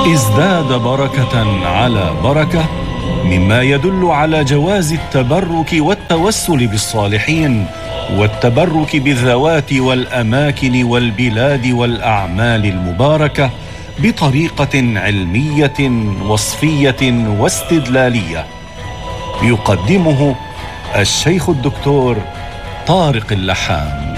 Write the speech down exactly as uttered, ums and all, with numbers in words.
ازداد بركة على بركة، مما يدل على جواز التبرك والتوسل بالصالحين والتبرك بالذوات والأماكن والبلاد والأعمال المباركة بطريقة علمية وصفية واستدلالية. يقدمه الشيخ الدكتور طارق اللحام.